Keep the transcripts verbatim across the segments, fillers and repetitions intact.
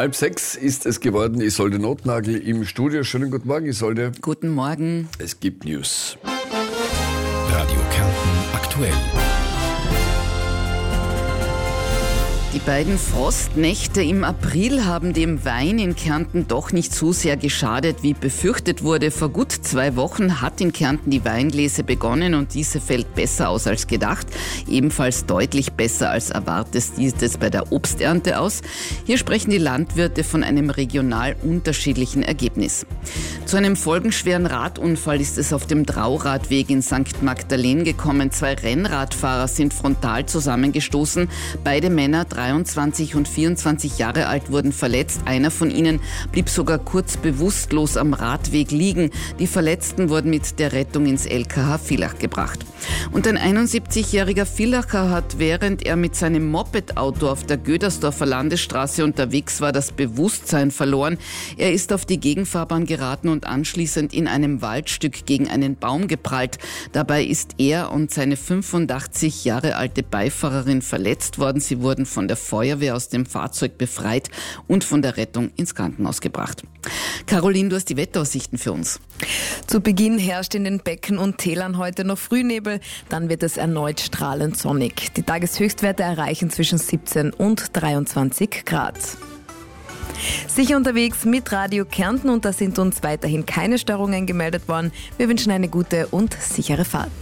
Halb sechs ist es geworden. Isolde Notnagel im Studio. Schönen guten Morgen, Isolde. Guten Morgen. Es gibt News. Radio Kärnten aktuell. Die beiden Frostnächte im April haben dem Wein in Kärnten doch nicht so sehr geschadet, wie befürchtet wurde. Vor gut zwei Wochen hat in Kärnten die Weinlese begonnen und diese fällt besser aus als gedacht. Ebenfalls deutlich besser als erwartet sieht es bei der Obsternte aus. Hier sprechen die Landwirte von einem regional unterschiedlichen Ergebnis. Zu einem folgenschweren Radunfall ist es auf dem Drauradweg in Sankt Magdalen gekommen. Zwei Rennradfahrer sind frontal zusammengestoßen. Beide Männer, dreiundzwanzig und vierundzwanzig Jahre alt, wurden verletzt. Einer von ihnen blieb sogar kurz bewusstlos am Radweg liegen. Die Verletzten wurden mit der Rettung ins L K H Villach gebracht. Und ein einundsiebzigjähriger Villacher hat, während er mit seinem Mopedauto auf der Gödersdorfer Landesstraße unterwegs war, das Bewusstsein verloren. Er ist auf die Gegenfahrbahn geraten und anschließend in einem Waldstück gegen einen Baum geprallt. Dabei ist er und seine fünfundachtzig Jahre alte Beifahrerin verletzt worden. Sie wurden von der Feuerwehr aus dem Fahrzeug befreit und von der Rettung ins Krankenhaus gebracht. Caroline, du hast die Wetteraussichten für uns. Zu Beginn herrscht in den Becken und Tälern heute noch Frühnebel, dann wird es erneut strahlend sonnig. Die Tageshöchstwerte erreichen zwischen siebzehn und dreiundzwanzig Grad. Sicher unterwegs mit Radio Kärnten und da sind uns weiterhin keine Störungen gemeldet worden. Wir wünschen eine gute und sichere Fahrt.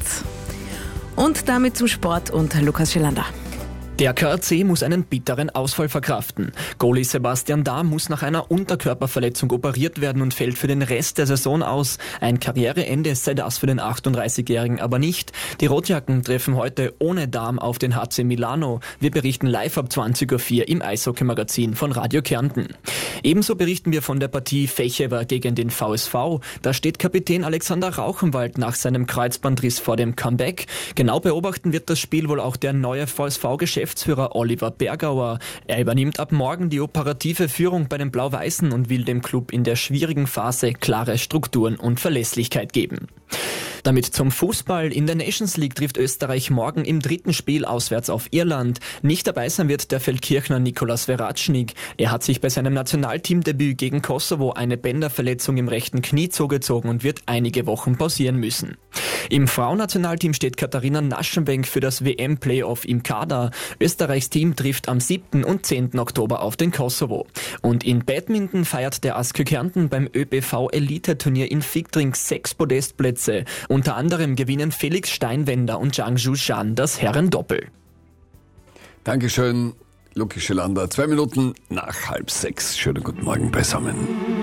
Und damit zum Sport und Lukas Schelander. Der K A C muss einen bitteren Ausfall verkraften. Goalie Sebastian Dahm muss nach einer Unterkörperverletzung operiert werden und fällt für den Rest der Saison aus. Ein Karriereende sei das für den achtunddreißigjährigen aber nicht. Die Rotjacken treffen heute ohne Dahm auf den H C Milano. Wir berichten live ab zwanzig Uhr vier im Eishockey-Magazin von Radio Kärnten. Ebenso berichten wir von der Partie Fechewer gegen den V S V. Da steht Kapitän Alexander Rauchenwald nach seinem Kreuzbandriss vor dem Comeback. Genau beobachten wird das Spiel wohl auch der neue V S V-Geschäftsführer Geschäftsführer Oliver Bergauer. Er übernimmt ab morgen die operative Führung bei den Blau-Weißen und will dem Club in der schwierigen Phase klare Strukturen und Verlässlichkeit geben. Damit zum Fußball. In der Nations League trifft Österreich morgen im dritten Spiel auswärts auf Irland. Nicht dabei sein wird der Feldkirchner Nikolas Verratschnik. Er hat sich bei seinem Nationalteamdebüt gegen Kosovo eine Bänderverletzung im rechten Knie zugezogen und wird einige Wochen pausieren müssen. Im Frauennationalteam steht Katharina Naschenwenk für das W M-Playoff im Kader. Österreichs Team trifft am siebten und zehnten Oktober auf den Kosovo. Und in Badminton feiert der A S K Kärnten beim Ö B V-Elite-Turnier in Fickring sechs Podestplätze. Unter anderem gewinnen Felix Steinwender und Zhang Zhushan das Herrendoppel. Dankeschön, Lukas Schelander. Zwei Minuten nach halb sechs. Schönen guten Morgen beisammen.